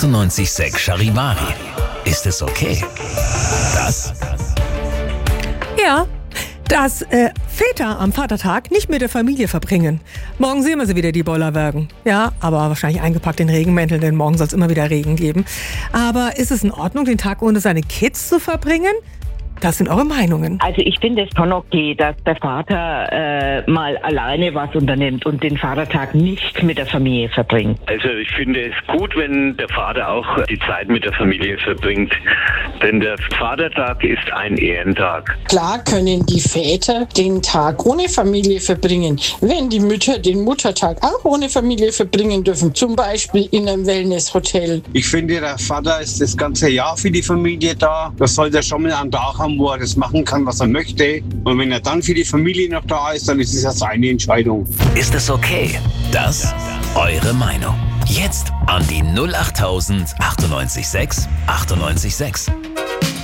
98,6 Charivari. Ist es okay? Ja, dass Väter am Vatertag nicht mit der Familie verbringen. Morgen sehen wir sie wieder, die Bollerwagen. Ja, aber wahrscheinlich eingepackt in Regenmänteln, denn morgen soll es immer wieder Regen geben. Aber ist es in Ordnung, den Tag ohne seine Kids zu verbringen? Das sind eure Meinungen. Also ich finde es schon okay, dass der Vater mal alleine was unternimmt und den Vatertag nicht mit der Familie verbringt. Also ich finde es gut, wenn der Vater auch die Zeit mit der Familie verbringt. Denn der Vatertag ist ein Ehrentag. Klar können die Väter den Tag ohne Familie verbringen, wenn die Mütter den Muttertag auch ohne Familie verbringen dürfen. Zum Beispiel in einem Wellnesshotel. Ich finde, der Vater ist das ganze Jahr für die Familie da. Das sollte er schon mal einen Tag haben, wo er das machen kann, was er möchte. Und wenn er dann für die Familie noch da ist, dann ist es ja seine Entscheidung. Ist es okay? Eure Meinung. Jetzt an die 08000 98,6 98,6.